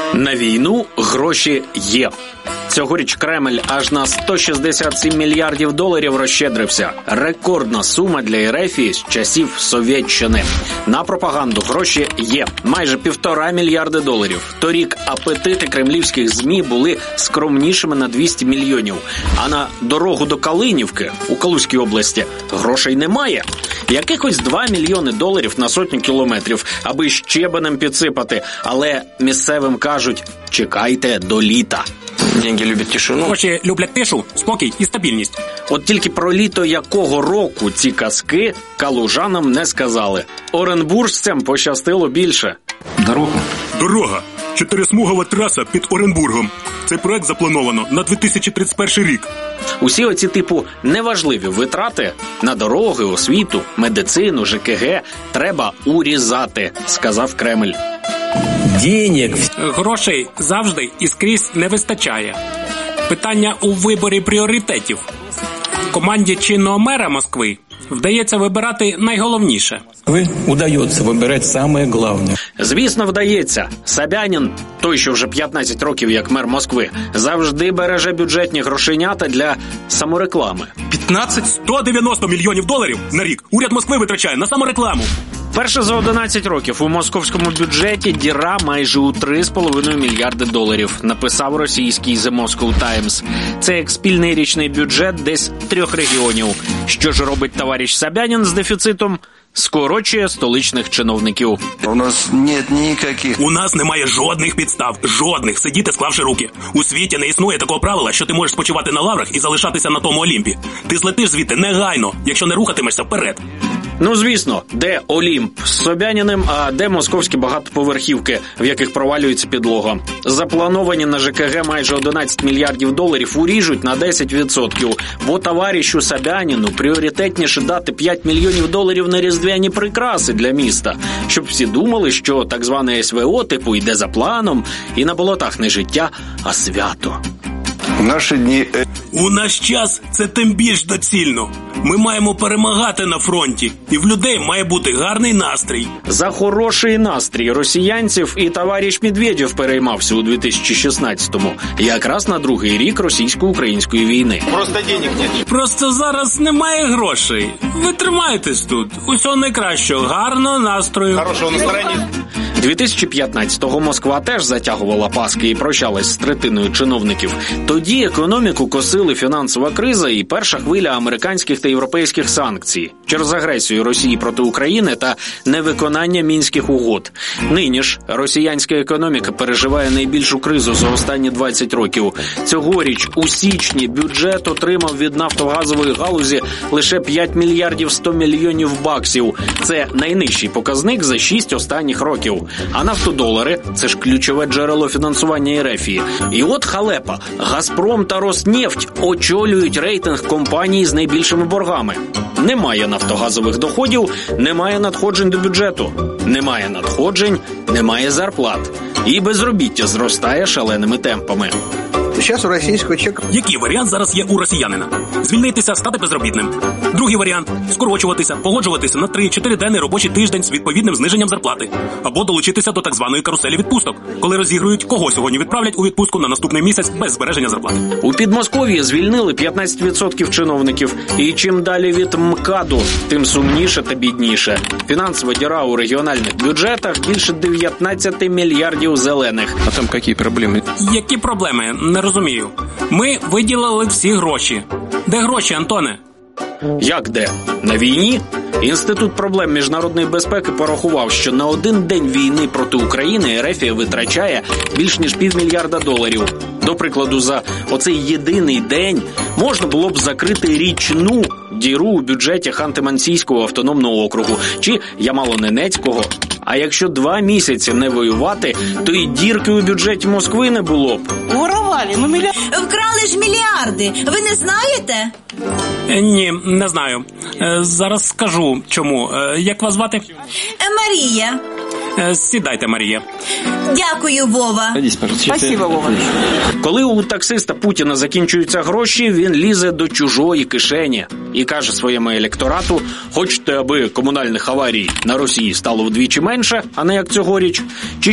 На війну гроші є. Цьогоріч Кремль аж на 167 мільярдів доларів розщедрився. Рекордна сума для Ерефії з часів Совєтщини. На пропаганду гроші є. Майже 1,5 мільярди доларів. Торік апетити кремлівських ЗМІ були скромнішими на 200 мільйонів. А на дорогу до Калинівки у Калузькій області грошей немає. Якихось 2 мільйони доларів на сотню кілометрів, аби щебенем підсипати. Але місцевим кажуть, чекайте до літа. Деньги люблять тишину. Гроші люблять тишу, спокій і стабільність. От тільки про літо якого року ці казки калужанам не сказали. Оренбуржцям пощастило більше. Дорога. 4-смугова траса під Оренбургом. Цей проект заплановано на 2031 рік. Усі оці типу неважливі витрати на дороги, освіту, медицину, ЖКГ треба урізати, сказав Кремль. Грошей завжди і скрізь не вистачає. Питання у виборі пріоритетів. Команді чинного мера Москви вдається вибирати найголовніше. Удається вибирати саме головне. Звісно, вдається. Собянін, той, що вже 15 років як мер Москви, завжди береже бюджетні грошенята для самореклами. 190 мільйонів доларів на рік уряд Москви витрачає на саморекламу. Перше за 11 років у московському бюджеті діра майже у 3,5 мільярди доларів, написав російський The Moscow Times. Це як спільний річний бюджет десь 3 регіонів. Що ж робить товариш Собянін з дефіцитом? Скорочує столичних чиновників. У нас немає жодних підстав. Жодних. Сидіти, склавши руки. У світі не існує такого правила, що ти можеш спочивати на лаврах і залишатися на тому Олімпі. Ти злетиш звідти негайно, якщо не рухатимешся вперед. Ну, звісно, де Олімп з Собяніним, а де московські багатоповерхівки, в яких провалюється підлога. Заплановані на ЖКГ майже 11 мільярдів доларів уріжуть на 10%. Бо товаришу Собяніну пріоритетніше дати 5 мільйонів доларів на різдвяні прикраси для міста. Щоб всі думали, що так зване СВО типу йде за планом, і на болотах не життя, а свято. У наш час це тим більш доцільно. Ми маємо перемагати на фронті, і в людей має бути гарний настрій. За хороший настрій росіянців і товариш Медведєв переймався у 2016-му, якраз на другий рік російсько-української війни. Просто зараз немає грошей. Ви тримайтесь тут. Усього найкращого. Гарного настрою. Хорошого настроєння. 2015-го Москва теж затягувала паски і прощалась з третиною чиновників. Тоді економіку косили фінансова криза і перша хвиля американських та європейських санкцій через агресію Росії проти України та невиконання Мінських угод. Нині ж росіянська економіка переживає найбільшу кризу за останні 20 років. Цьогоріч у січні бюджет отримав від нафтогазової галузі лише 5 мільярдів 100 мільйонів баксів. Це найнижчий показник за 6 останніх років. А нафтодолари – це ж ключове джерело фінансування Ерефії. І от халепа. Газпром та Роснефть очолюють рейтинг компаній з найбільшими боргами. Немає нафтогазових доходів, немає надходжень до бюджету. Немає надходжень, немає зарплат. І безробіття зростає шаленими темпами. Зараз у російського чека. Який варіант зараз є у росіянина? Звільнитися, стати безробітним. Другий варіант – скорочуватися, погоджуватися на 3-4-денний робочий тиждень з відповідним зниженням зарплати. Або долучитися до так званої каруселі відпусток, коли розігрують, кого сьогодні відправлять у відпустку на наступний місяць без збереження зарплати. У Підмосков'ї звільнили 15% чиновників. І чим далі від МКАДу, тим сумніше та бідніше. Фінансова діра у регіональних бюджетах більше 19 мільярдів зелених. А там які проблеми? Які проблеми? Не розумію. Ми виділили всі гроші. Де гроші, Антоне? Як де? На війні? Інститут проблем міжнародної безпеки порахував, що на один день війни проти України Ерефія витрачає більш ніж $500 мільярда доларів. До прикладу, за оцей єдиний день можна було б закрити річну діру у бюджеті Ханти-Мансійського автономного округу чи Ямало-Ненецького. А якщо 2 місяці не воювати, то і дірки у бюджеті Москви не було б. Воровали, Вкрали ж мільярди. Ви не знаєте? Ні, не знаю. Зараз скажу, чому. Як вас звати? Марія. Сідайте, Марія. Дякую, Вова. Спасибо, Вова. Коли у таксиста Путіна закінчуються гроші, він лізе до чужої кишені і каже своєму електорату: хочете, аби комунальних аварій на Росії стало вдвічі менше, а не як цьогоріч? Чи